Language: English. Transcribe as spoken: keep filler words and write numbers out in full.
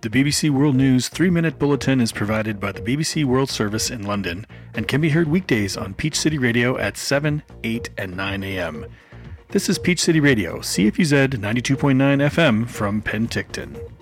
The B B C World News three-minute bulletin is provided by the B B C World Service in London and can be heard weekdays on Peach City Radio at seven, eight, and nine a.m. This is Peach City Radio, C F U Z ninety-two point nine F M from Penticton.